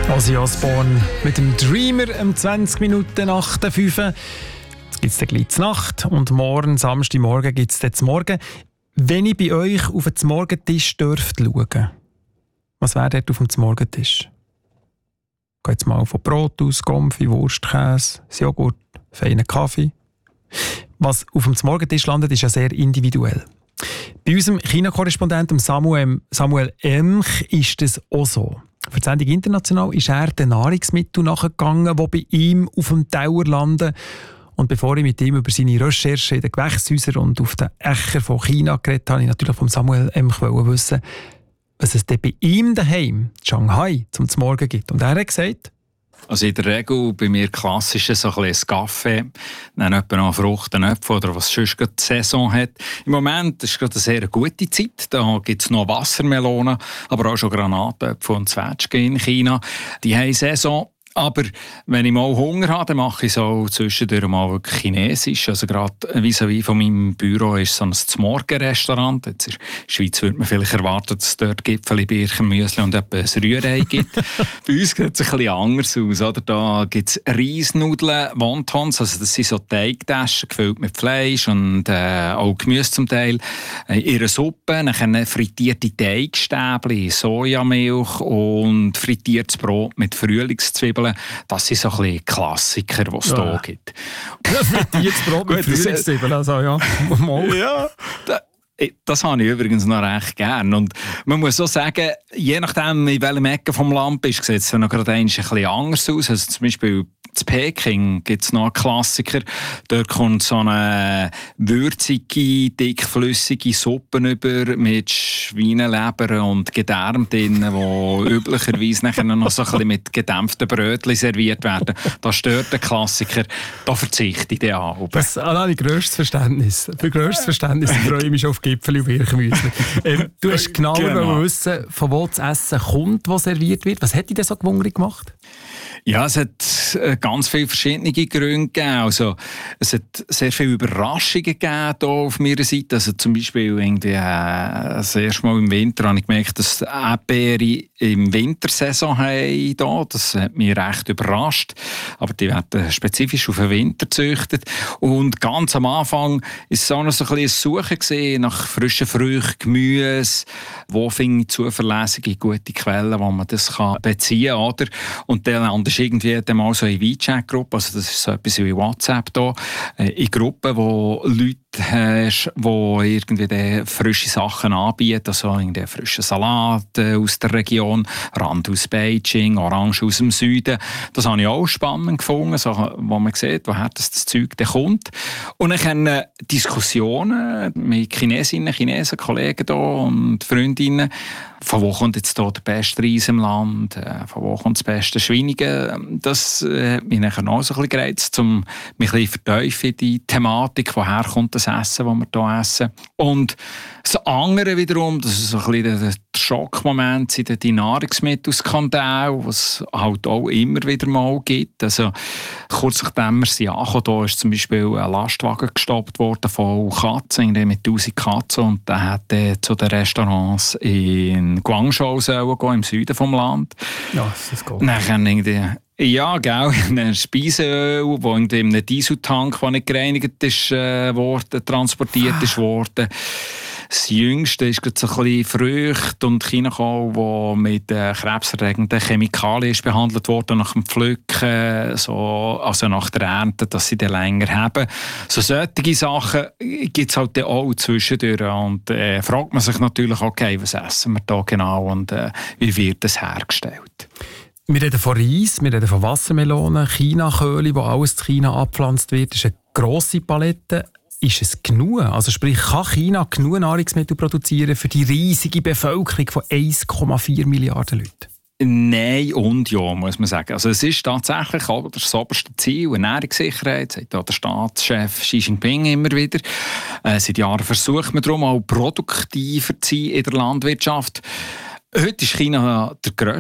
Ozzy Osbourne mit dem Dreamer um 20 Minuten nach der 5. Jetzt gibt es dann gleich die Nacht und morgen, Samstagmorgen, gibt es dann zum Morgen. Wenn ich bei euch auf den Morgentisch dürft schauen, was wäre dort auf dem Morgentisch? Geht jetzt mal von Brot aus, Konfi, Wurst, Käse, Joghurt, feinen Kaffee. Was auf dem Morgentisch landet, ist ja sehr individuell. Bei unserem China-Korrespondenten Samuel Emch ist das auch so. Für die Sendung International ist er den Nahrungsmitteln nachgegangen, die bei ihm auf dem Teller landen. Und bevor ich mit ihm über seine Recherche in den Gewächshäusern und auf den Äckern von China geredet habe, ich natürlich von Samuel Emch wissen, was es denn bei ihm daheim in Shanghai zum Morgen gibt. Und er hat gesagt, also in der Regel bei mir klassisch so ein Kaffee, dann etwa noch Frucht, Äpfel oder was sonst gerade die Saison hat. Im Moment ist gerade eine sehr gute Zeit. Da gibt es noch Wassermelonen, aber auch schon Granatäpfel und Zwetschgen in China. Die haben Saison. Aber wenn ich mal Hunger habe, dann mache ich so zwischendurch mal wirklich Chinesisch. Also gerade vis-à-vis von meinem Büro ist so ein Zmorgen-Restaurant. Jetzt in der Schweiz würde man vielleicht erwarten, dass es dort Gipfeli, Birchen, Müsli und etwas Rührei gibt. Bei uns sieht es ein bisschen anders aus. Oder? Da gibt es Reisnudeln, Wontons, also das sind so Teigtaschen gefüllt mit Fleisch und auch Gemüse zum Teil. Ihre Suppe, dann frittierte Teigstäbchen, Sojamilch und frittiertes Brot mit Frühlingszwiebeln. Das sind so ein bisschen Klassiker, die es hier gibt. frittiertes Brot mit Frühlingszwiebeln, also ja. Ja. Das habe ich übrigens noch recht gern. Und man muss auch sagen, je nachdem, in welchem Ecke vom Land bist, sieht es noch gerade ein bisschen anders aus. Also zum Beispiel in Peking gibt es noch einen Klassiker. Dort kommt so eine würzige, dickflüssige Suppe über mit Schweineleber und Gedärm drin, die üblicherweise nachher noch so ein bisschen mit gedämpften Brötchen serviert werden. Das stört den Klassiker. Da verzichte ich auf. Das habe ich grösstes Verständnis. Für grösstes Verständnis freue ich mich schon auf Gipfeli und Birchenmüsli. Du hast genauer wissen, von wo das Essen kommt, das serviert wird. Was hat dich denn so gewundert gemacht? Ja, es hat ganz viele verschiedene Gründe gegeben. Also, es hat sehr viele Überraschungen gegeben hier auf meiner Seite. Also zum Beispiel irgendwie, das erste Mal im Winter habe ich gemerkt, dass Erdbeere im Wintersaison haben hier. Das hat mich recht überrascht. Aber die werden spezifisch auf den Winter gezüchtet. Und ganz am Anfang war es auch noch so ein bisschen Suchen gewesen nach frischen Früchten, Gemüse. Wo finde ich zuverlässige, gute Quellen, wo man das beziehen kann, oder? Und dann ist irgendwie mal so eine WeChat-Gruppe, also das ist so etwas wie WhatsApp da, in Gruppen, wo Leute hast, die irgendwie frische Sachen anbieten, also irgendwie frischen Salat aus der Region, Rand aus Beijing, Orange aus dem Süden. Das habe ich auch spannend gefunden, so, wo man sieht, woher das Zeug dann kommt. Und dann können Diskussionen mit Chinesinnen, Chinesen, Kollegen hier und Freundinnen, von wo kommt jetzt hier der beste Reis im Land, von wo kommt das beste Schweinige. Das hat mich nachher auch so ein bisschen gereizt, um mich ein bisschen vertiefen in die Thematik, woher kommt das Essen, das wir hier essen. Und das andere wiederum, das ist so ein bisschen der Schockmoment, sind die Nahrungsmittelskandale, die es halt auch immer wieder mal gibt. Also, kurz nachdem wir sie angekommen, ist zum Beispiel ein Lastwagen gestoppt worden von Katzen, mit 1000 Katzen, und der hat zu den Restaurants in Guangzhou gehen, im Süden des Landes. Ja, das ist gut. Ja, gell. Ein Speiseöl, das in einem Dieseltank, der nicht gereinigt ist, transportiert ist worden. Das Jüngste ist gerade so ein bisschen Früchte und Chinakohl, die mit krebserregenden Chemikalien ist behandelt worden nach dem Pflücken, also nach der Ernte, dass sie dann länger haben. So solche Sachen gibt es halt auch zwischendurch. Und fragt man sich natürlich, okay, was essen wir da genau und wie wird das hergestellt? Wir reden von Reis, wir reden von Wassermelonen, Chinaköli, wo alles in China abgepflanzt wird. Das ist eine grosse Palette. Ist es genug? Also sprich, kann China genug Nahrungsmittel produzieren für die riesige Bevölkerung von 1,4 Milliarden Leuten? Nein und ja, muss man sagen. Also es ist tatsächlich auch das oberste Ziel, Ernährungssicherheit, sagt auch der Staatschef Xi Jinping immer wieder. Seit Jahren versucht man darum auch produktiver zu sein in der Landwirtschaft. Heute ist China der grösste